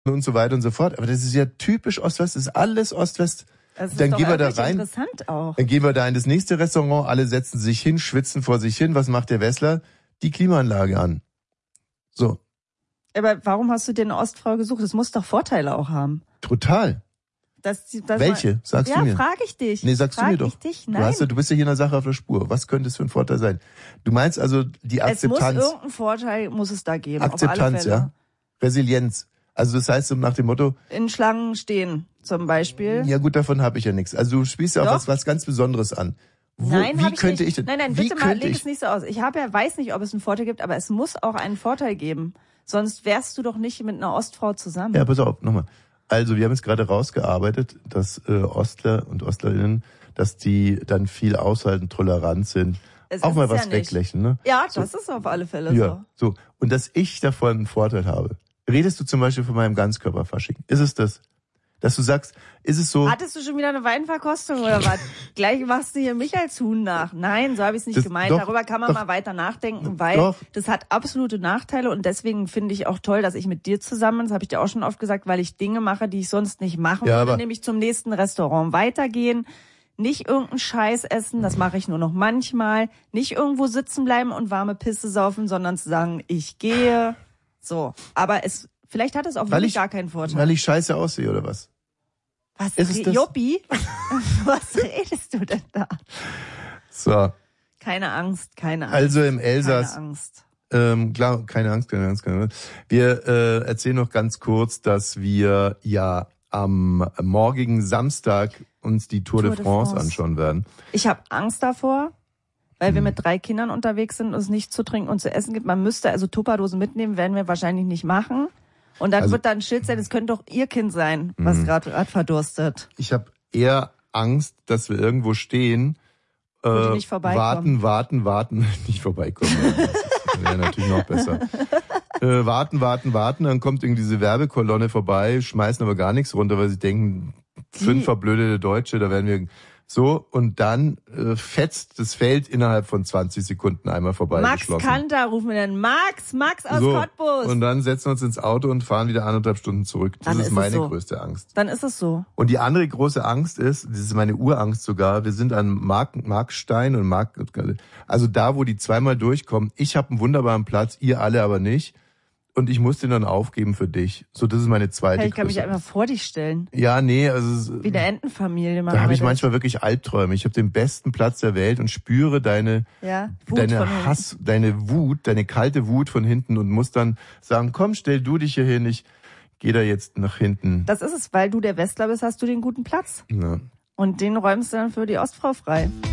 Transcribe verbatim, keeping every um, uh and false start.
und so weiter und so fort. Aber das ist ja typisch Ost-West, das ist alles Ost-West. Das ist dann doch gehen wir da rein. Interessant auch. Dann gehen wir da in das nächste Restaurant, alle setzen sich hin, schwitzen vor sich hin. Was macht der Wessler? Die Klimaanlage an. So. Aber warum hast du dir eine Ostfrau gesucht? Das muss doch Vorteile auch haben. Total. Das, das Welche? Sagst ja, du mir? Ja, frage ich dich. Nee, sagst frag du mir doch. Ich dich? Nein. Du, hast, du bist ja hier in der Sache auf der Spur. Was könnte es für ein Vorteil sein? Du meinst also die Akzeptanz. Es muss irgendeinen Vorteil muss es da geben. Akzeptanz, auf alle Fälle. ja. Resilienz. Also das heißt so nach dem Motto. In Schlangen stehen zum Beispiel. Ja gut, davon habe ich ja nichts. Also du spielst ja auch Doch. was, was ganz Besonderes an. Wo, Nein, wie hab ich könnte nicht. ich denn? Nein, nein, wie bitte mal, leg ich, es nicht so aus. Ich habe ja, weiß nicht, ob es einen Vorteil gibt, aber es muss auch einen Vorteil geben. Sonst wärst du doch nicht mit einer Ostfrau zusammen. Ja, pass auf, nochmal. Also wir haben jetzt gerade rausgearbeitet, dass äh, Ostler und Ostlerinnen, dass die dann viel aushalten, tolerant sind. Es auch ist mal es was ja nicht. weglächeln, ne? Ja, so. Das ist auf alle Fälle Ja, so. Und dass ich davon einen Vorteil habe. Redest du zum Beispiel von meinem Ganzkörperfasching? Ist es das? Dass du sagst, ist es so... Hattest du schon wieder eine Weinverkostung oder was? Gleich machst du hier mich als Huhn nach. Nein, so habe ich es nicht Das- gemeint. doch, Darüber kann man doch. mal weiter nachdenken, weil Doch. das hat absolute Nachteile und deswegen finde ich auch toll, dass ich mit dir zusammen, das habe ich dir auch schon oft gesagt, weil ich Dinge mache, die ich sonst nicht machen Ja, würde, aber- nämlich zum nächsten Restaurant weitergehen, nicht irgendeinen Scheiß essen, das mache ich nur noch manchmal, nicht irgendwo sitzen bleiben und warme Pisse saufen, sondern zu sagen, ich gehe. So, aber es vielleicht hat es auch Weil wirklich ich- gar keinen Vorteil. Weil ich scheiße aussehe, oder was? Was, Ist es re- das? Joppi? Was redest du denn da? So, Keine Angst, keine Angst. also im Elsass... Keine Angst. Ähm, klar, keine Angst, keine Angst, keine Angst. Wir äh, erzählen noch ganz kurz, dass wir ja am morgigen Samstag uns die Tour, Tour de, de France France. anschauen werden. Ich habe Angst davor, weil Hm. wir mit drei Kindern unterwegs sind und es nichts zu trinken und zu essen gibt. Man müsste also Tupperdosen mitnehmen, werden wir wahrscheinlich nicht machen. Und dann Also- wird da ein Schild sein, es könnte doch ihr Kind sein, was Hm. gerade gerade verdurstet. Ich habe eher Angst, dass wir irgendwo stehen, äh, Wo die nicht vorbeikommen. warten, warten, warten, nicht vorbeikommen. Das wäre natürlich noch besser. Äh, warten, warten, warten, dann kommt irgendwie diese Werbekolonne vorbei, schmeißen aber gar nichts runter, weil sie denken, fünf Die- verblödete Deutsche, da werden wir so, und dann äh, fetzt das Feld innerhalb von zwanzig Sekunden einmal vorbei. Max geschlossen. Kanter rufen wir dann. Max, Max aus So, Cottbus. und dann setzen wir uns ins Auto und fahren wieder anderthalb Stunden zurück. Das Dann ist ist es meine so. größte Angst. Dann ist es so. Und die andere große Angst ist, das ist meine Urangst sogar, wir sind an Mark, Markstein und Mark, also da, wo die zweimal durchkommen. Ich habe einen wunderbaren Platz, ihr alle aber nicht. Und ich muss den dann aufgeben für dich. So, das ist meine zweite Hey, ich kann mich größte einfach vor dich stellen. Ja, nee, also es- Wie eine Entenfamilie. da habe ich manchmal wirklich Albträume. Ich habe den besten Platz der Welt und spüre deine Ja, Wut von deine hinten. Hass, deine Wut, deine kalte Wut von hinten und muss dann sagen, komm, stell du dich hier hin, ich gehe da jetzt nach hinten. Das ist es, weil du der Westler bist, hast du den guten Platz. Ja. Und den räumst du dann für die Ostfrau frei.